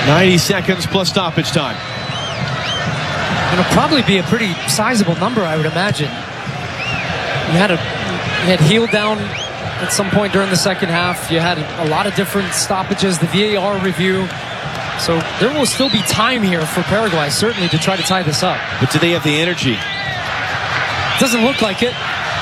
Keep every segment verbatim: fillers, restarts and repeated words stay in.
ninety seconds plus stoppage time. It'll probably be a pretty sizable number, I would imagine. You had a you had heel down at some point during the second half. You had a lot of different stoppages, the V A R review. So there will still be time here for Paraguay, certainly, to try to tie this up. But do they have the energy? Doesn't look like it.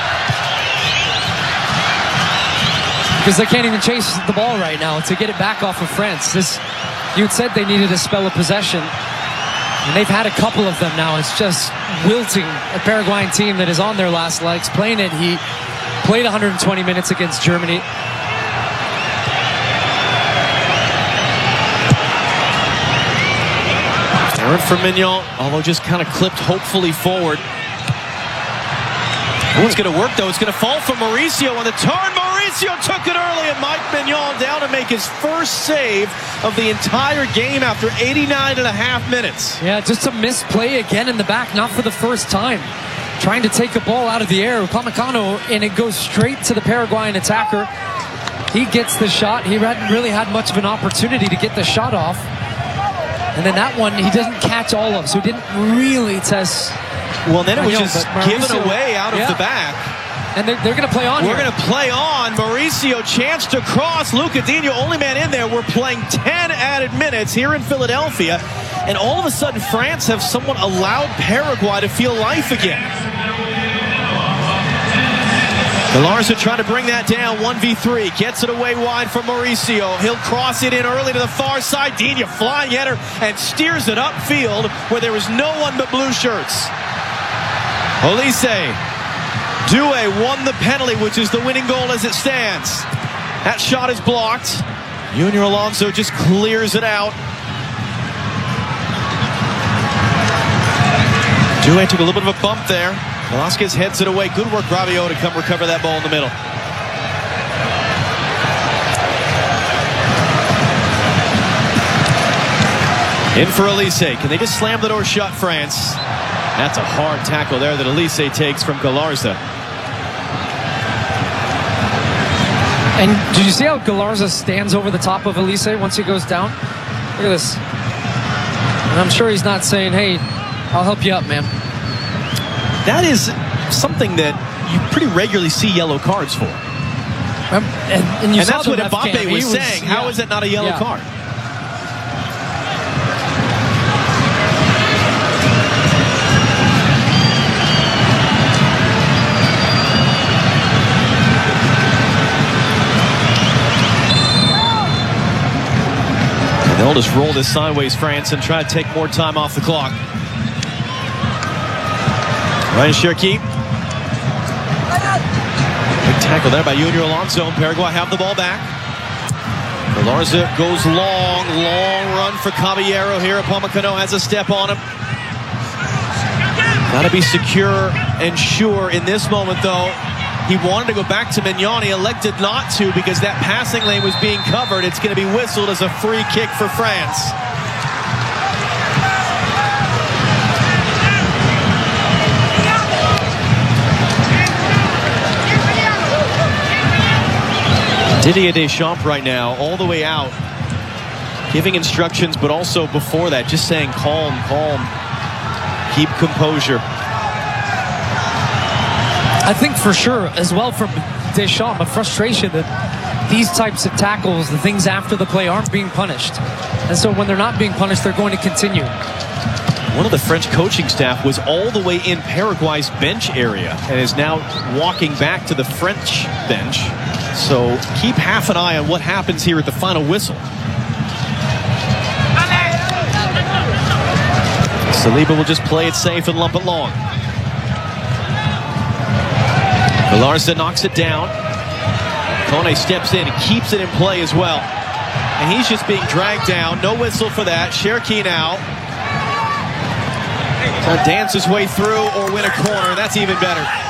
Because they can't even chase the ball right now to get it back off of France. This, you had said they needed a spell of possession. And they've had a couple of them now. It's just wilting a Paraguayan team that is on their last legs, playing at heat, played one hundred twenty minutes against Germany. Aaron for Mignon, although just kind of clipped hopefully forward. Oh, it's going to work, though. It's going to fall for Mauricio on the turn. Mauricio took it early, and Mike Mignon down to make his first save of the entire game after eighty-nine and a half minutes. Yeah, just a misplay again in the back, not for the first time. Trying to take a ball out of the air, Upamecano, and it goes straight to the Paraguayan attacker. He gets the shot. He hadn't really had much of an opportunity to get the shot off. And then that one, he doesn't catch all of, so he didn't really test. Well, then it was Mignon, just Mauricio, given away out of yeah. the back. And they're, they're going to play on We're here. going to play on. Mauricio, chance to cross. Luca Digne, only man in there. We're playing ten added minutes here in Philadelphia. And all of a sudden, France have somewhat allowed Paraguay to feel life again. Galarza trying to bring that down, one v three. Gets it away wide from Mauricio. He'll cross it in early to the far side. Digne flying header and steers it upfield where there was no one but blue shirts. Olise. Doué won the penalty, which is the winning goal as it stands. That shot is blocked. Junior Alonso just clears it out. Doué took a little bit of a bump there. Velasquez heads it away. Good work, Rabiot, to come recover that ball in the middle. In for Olise. Can they just slam the door shut, France? That's a hard tackle there that Olise takes from Galarza. And did you see how Galarza stands over the top of Olise once he goes down? Look at this. And I'm sure he's not saying, hey, I'll help you up, man. That is something that you pretty regularly see yellow cards for. Um, and and, you and saw that's what the Mbappe cam. was, was saying. Yeah. How is it not a yellow yeah. card? They'll just roll this sideways, France, and try to take more time off the clock. Ryan Cherki. Big tackle there by Junior Alonso. Paraguay have the ball back. Galarza goes long, long run for Caballero here. Upamecano has a step on him. Got to be secure and sure in this moment, though. He wanted to go back to Mignon. He elected not to because that passing lane was being covered. It's going to be whistled as a free kick for France. Didier Deschamps right now, all the way out, giving instructions, but also before that, just saying calm, calm, keep composure. I think for sure, as well from Deschamps, a frustration that these types of tackles, the things after the play, aren't being punished. And so when they're not being punished, they're going to continue. One of the French coaching staff was all the way in Paraguay's bench area and is now walking back to the French bench. So keep half an eye on what happens here at the final whistle. Saliba will just play it safe and lump it long. Galarza knocks it down. Kone steps in and keeps it in play as well. And he's just being dragged down. No whistle for that. Cherki now. Trying to dance his way through or win a corner. That's even better.